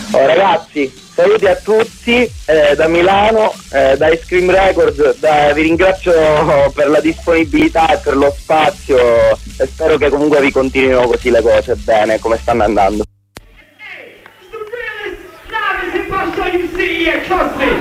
Oh, ragazzi, saluti a tutti da Milano, da Ice Cream Records, vi ringrazio per la disponibilità e per lo spazio e spero che comunque vi continuino così le cose bene come stanno andando. Hey, it's the realest, live as hip hop show you see here, trust me.